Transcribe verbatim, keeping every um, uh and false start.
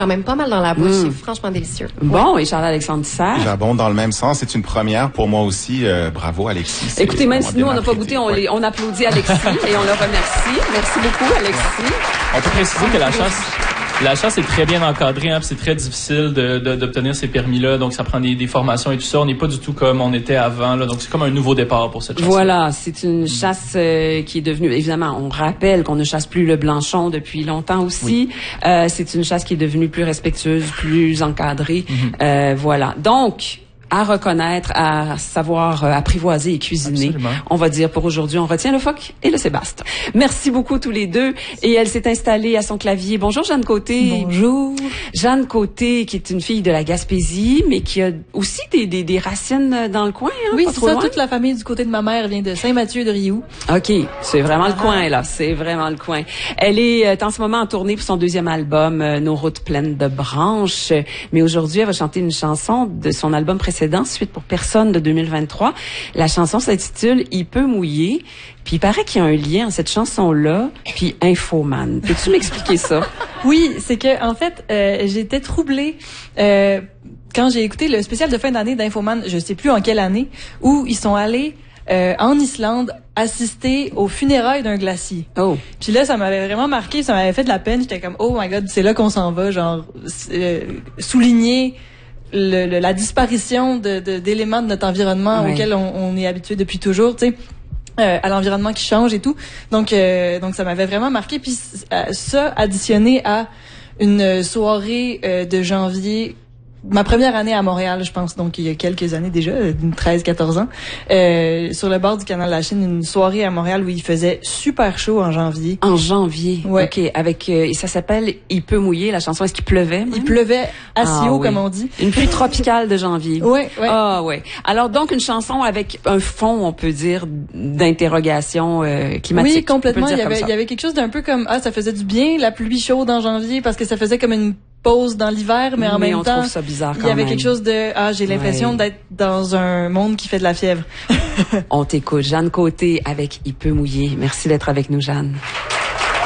quand même pas mal dans la bouche. Mm. C'est franchement délicieux. Bon, ouais. et Charles-Alexandre Dissert? J'abonde dans le même sens. C'est une première pour moi aussi. Euh, bravo, Alexis. Écoutez, même si nous, on n'a pas goûté, on, ouais. les, on applaudit Alexis et on le remercie. Merci beaucoup, Alexis. On peut préciser que la chasse... La chasse est très bien encadrée, hein, puis c'est très difficile de, de, d'obtenir ces permis-là, donc ça prend des, des formations et tout ça. On n'est pas du tout comme on était avant, là, donc c'est comme un nouveau départ pour cette chasse. Voilà, c'est une chasse euh, qui est devenue, évidemment, on rappelle qu'on ne chasse plus le blanchon depuis longtemps aussi. Oui. Euh, c'est une chasse qui est devenue plus respectueuse, plus encadrée. Mm-hmm. Euh, voilà, donc... à reconnaître, à savoir euh, apprivoiser et cuisiner. Absolument. On va dire pour aujourd'hui, on retient le phoque et le sébaste. Merci beaucoup tous les deux. Et elle s'est installée à son clavier. Bonjour Jeanne Côté. Bonjour. Jeanne Côté, qui est une fille de la Gaspésie, mais qui a aussi des, des, des racines dans le coin. Hein, oui, pas c'est trop ça. loin. Toute la famille du côté de ma mère vient de Saint-Mathieu-de-Rioux. OK. C'est vraiment ah. le coin, là. C'est vraiment le coin. Elle est euh, en ce moment en tournée pour son deuxième album, euh, Nos routes pleines de branches. Mais aujourd'hui, elle va chanter une chanson de son album précédent, Suite pour personne de deux mille vingt-trois. La chanson s'intitule « Il peut mouiller ». Puis il paraît qu'il y a un lien entre cette chanson-là puis Infoman. Peux-tu m'expliquer ça? Oui, c'est que en fait, euh, j'étais troublée euh, quand j'ai écouté le spécial de fin d'année d'Infoman, je sais plus en quelle année, où ils sont allés euh, en Islande assister aux funérailles d'un glacier. Oh. Puis là, ça m'avait vraiment marqué, ça m'avait fait de la peine. J'étais comme « Oh my God, c'est là qu'on s'en va », genre euh, souligner Le, le, la disparition de, de, d'éléments de notre environnement oui. auquel on, on est habitué depuis toujours, tu sais, euh, à l'environnement qui change et tout. Donc, euh, donc ça m'avait vraiment marqué. Puis euh, ça, additionné à une soirée euh, de janvier, ma première année à Montréal, je pense, donc il y a quelques années déjà, treize quatorze ans, euh, sur le bord du canal de la Chine, une soirée à Montréal où il faisait super chaud en janvier. En janvier, ouais. OK. Avec, euh, et ça s'appelle « Il peut mouiller », la chanson. Est-ce qu'il pleuvait? Même? Il pleuvait assez ah, haut, oui. comme on dit. Une pluie tropicale de janvier. Oui, oui. Ah, ouais. Alors, donc, une chanson avec un fond, on peut dire, d'interrogation euh, climatique. Oui, complètement. Il y avait, il il y avait quelque chose d'un peu comme, ah, ça faisait du bien, la pluie chaude en janvier, parce que ça faisait comme une pause dans l'hiver, mais en mais même on temps, trouve ça bizarre quand il y avait même. quelque chose de, ah, j'ai l'impression ouais. d'être dans un monde qui fait de la fièvre. On t'écoute. Jeanne Côté avec Il peut mouiller. Merci d'être avec nous, Jeanne.